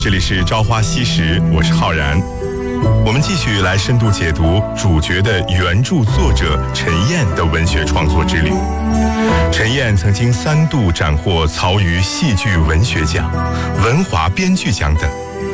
这里是朝花夕拾，我是浩然。我们继续来深度解读主角的原著作者陈燕的文学创作之旅。陈燕曾经3度斩获曹禺戏剧文学奖、文华编剧奖等。